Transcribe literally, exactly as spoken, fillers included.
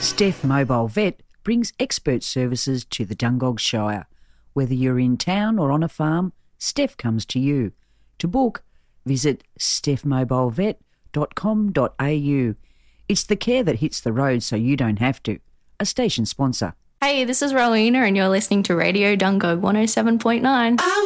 Steph Mobile Vet brings expert services to the Dungog Shire. Whether you're in town or on a farm, Steph comes to you. To book, visit steph mobile vet dot com dot a u. It's the care that hits the road so you don't have to. A station sponsor. Hey, this is Rowena and you're listening to Radio Dungog one oh seven point nine.